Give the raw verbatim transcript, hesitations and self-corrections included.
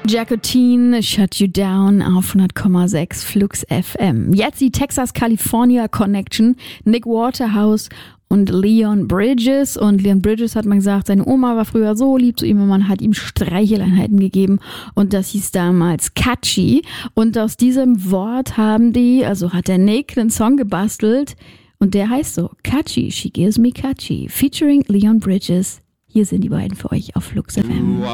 Jacotine, Shut You Down auf hundert Komma sechs Flux F M. Jetzt die Texas-California Connection, Nick Waterhouse und Leon Bridges. Und Leon Bridges hat mal gesagt, seine Oma war früher so lieb zu ihm und man hat ihm Streicheleinheiten gegeben. Und das hieß damals Catchy. Und aus diesem Wort haben die, also hat der Nick einen Song gebastelt. Und der heißt so, Catchy, She Gives Me Catchy, featuring Leon Bridges. Hier sind die beiden für euch auf Flux F M.